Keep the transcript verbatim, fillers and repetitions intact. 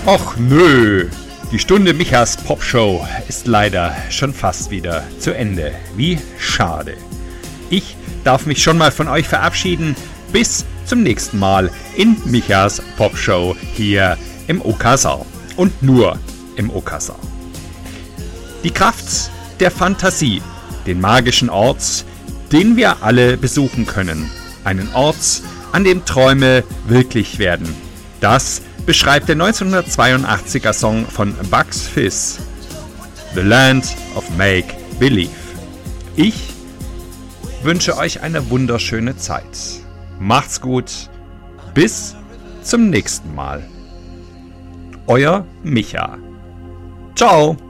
Och nö, die Stunde Michas Popshow ist leider schon fast wieder zu Ende. Wie schade. Ich darf mich schon mal von euch verabschieden. Bis zum nächsten Mal in Michas Popshow hier im Okasau. Und nur im Okasau. Die Kraft der Fantasie, den magischen Ort, den wir alle besuchen können. Einen Ort, an dem Träume wirklich werden. Das beschreibt der neunzehnhundertzweiundachtziger Song von Bugs Fizz, The Land of Make Believe. Ich wünsche euch eine wunderschöne Zeit. Macht's gut. Bis zum nächsten Mal. Euer Micha. Ciao.